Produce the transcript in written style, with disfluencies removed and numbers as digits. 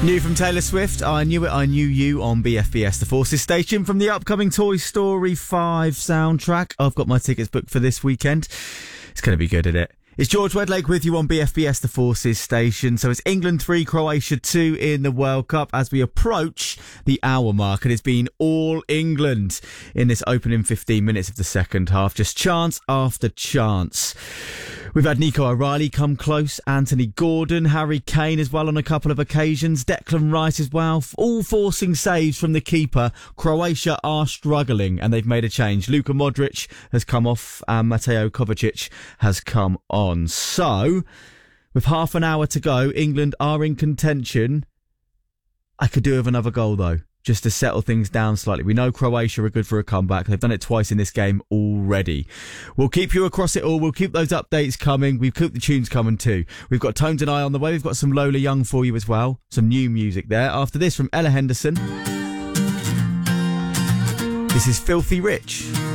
New from Taylor Swift, I Knew It, I Knew You on BFBS, the Forces station, from the upcoming Toy Story 5 soundtrack. I've got my tickets booked for this weekend. It's going to be good, isn't it? It's George Wedlake with you on BFBS, the Forces station. So it's England 3, Croatia 2 in the World Cup as we approach the hour mark. And it's been all England in this opening 15 minutes of the second half. Just chance after chance. We've had Nico O'Reilly come close, Anthony Gordon, Harry Kane as well on a couple of occasions, Declan Rice as well, all forcing saves from the keeper. Croatia are struggling and they've made a change. Luka Modric has come off and Mateo Kovacic has come on. So, with half an hour to go, England are in contention. I could do with another goal though, just to settle things down slightly. We know Croatia are good for a comeback. They've done it twice in this game already. We'll keep you across it all. We'll keep those updates coming. We've kept the tunes coming too. We've got Tones and I on the way. We've got some Lola Young for you as well. Some new music there. After this from Ella Henderson. This is Filthy Rich.